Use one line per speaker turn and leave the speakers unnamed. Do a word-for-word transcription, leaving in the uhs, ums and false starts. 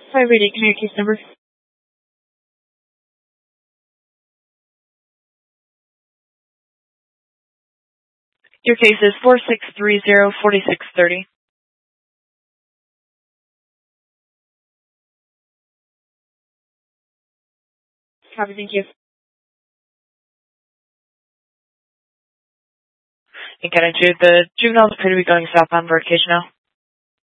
Five eight eight, can I have case number? Your case is four six three zero, four six three zero. Copy, thank you. And get into the juveniles appear to be going southbound for occasion now.